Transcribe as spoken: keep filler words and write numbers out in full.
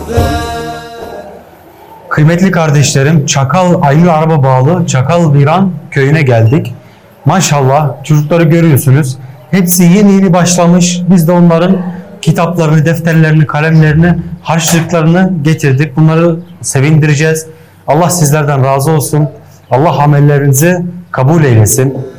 Kıymetli kardeşlerim, Çakal Aygül Araba bağlı Çakal Viran köyüne geldik. Maşallah çocukları görüyorsunuz. Hepsi yeni yeni başlamış. Biz de onların kitaplarını, defterlerini, kalemlerini, harçlıklarını getirdik. Bunları sevindireceğiz. Allah sizlerden razı olsun. Allah amellerinizi kabul eylesin.